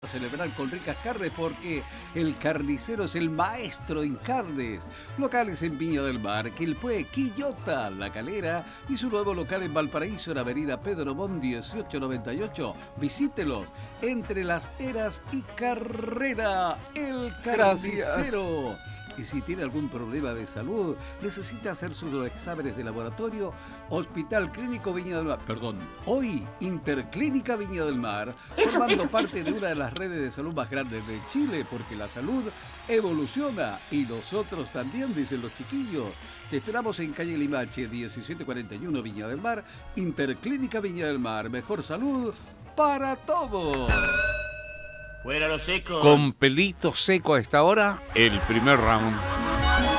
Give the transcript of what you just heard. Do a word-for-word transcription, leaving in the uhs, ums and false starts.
Celebrar con ricas carnes porque el carnicero es el maestro en carnes. Locales en Viña del Mar, Quilpué, Quillota, La Calera y su nuevo local en Valparaíso en Avenida Pedro Mon dieciocho noventa y ocho. Visítelos entre Las Heras y Carrera, el carnicero. Gracias. Y si tiene algún problema de salud, necesita hacer sus exámenes de laboratorio, Hospital Clínico Viña del Mar, perdón, hoy Interclínica Viña del Mar, formando parte de una de las redes de salud más grandes de Chile, porque la salud evoluciona y nosotros también, dicen los chiquillos. Te esperamos en calle Limache, diecisiete cuarenta y uno Viña del Mar, Interclínica Viña del Mar, mejor salud para todos. Fuera los secos. Con pelito seco a esta hora, el primer round